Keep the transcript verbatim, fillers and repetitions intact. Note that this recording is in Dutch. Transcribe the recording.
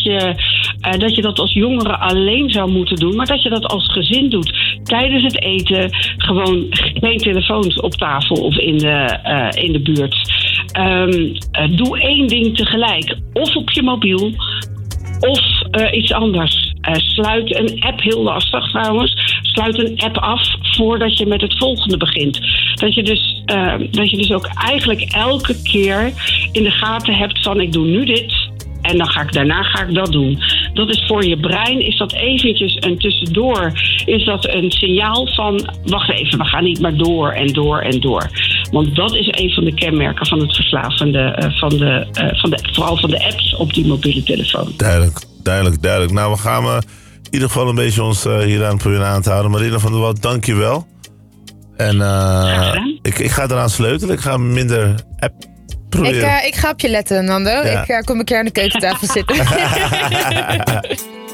dat je, uh, dat je dat als jongere alleen zou moeten doen, maar dat je dat als gezin doet. Tijdens het eten gewoon geen telefoons op tafel of in de, uh, in de buurt. Um, uh, doe één ding tegelijk. Of op je mobiel, of uh, iets anders. Uh, sluit een app, heel lastig trouwens. Sluit een app af voordat je met het volgende begint. Dat je dus, uh, dat je dus ook eigenlijk elke keer in de gaten hebt van ik doe nu dit en dan ga ik daarna ga ik dat doen. Dat is voor je brein, is dat eventjes een tussendoor, is dat een signaal van wacht even, we gaan niet maar door en door en door. Want dat is een van de kenmerken van het verslavende, uh, van de, uh, van de, vooral van de apps op die mobiele telefoon. Duidelijk, duidelijk, duidelijk. Nou, we gaan uh, in ieder geval een beetje ons uh, hieraan proberen aan te houden. Marina van der Wouw, dank je wel. En uh, ik, ik ga eraan sleutelen. Ik ga minder app proberen. Ik, uh, ik ga op je letten, Nando. Ja. Ik uh, kom een keer aan de keukentafel zitten.